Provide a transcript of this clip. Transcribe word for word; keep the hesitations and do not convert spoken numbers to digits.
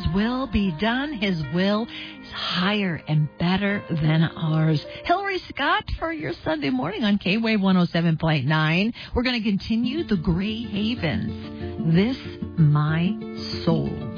will be done. His will is higher and better than ours. Hillary Scott for your Sunday morning on K-Wave one oh seven point nine. We're going to continue the Gray Havens. This, My Soul.